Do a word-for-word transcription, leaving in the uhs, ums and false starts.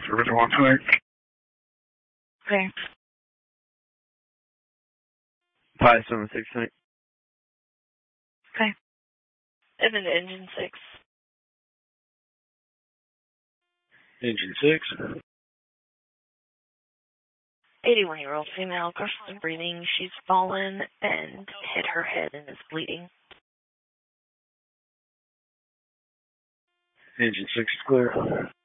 Service one tonight. Okay. five seven six tonight. Okay. And then engine six. Engine six. eighty-one-year-old female, questioning breathing. She's fallen and hit her head and is bleeding. Engine six is clear.